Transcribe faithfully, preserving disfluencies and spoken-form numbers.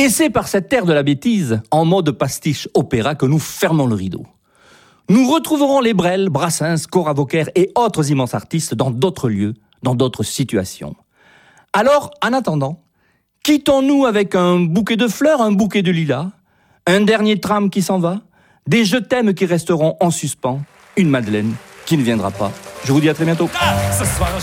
Et c'est par cette terre de la bêtise, en mode pastiche opéra, que nous fermons le rideau. Nous retrouverons les Brel, Brassens, Cora Vauquer et autres immenses artistes dans d'autres lieux, dans d'autres situations. Alors, en attendant, quittons-nous avec un bouquet de fleurs, un bouquet de lilas, un dernier tram qui s'en va, des je t'aime qui resteront en suspens, une Madeleine qui ne viendra pas. Je vous dis à très bientôt. Ah, ce soir,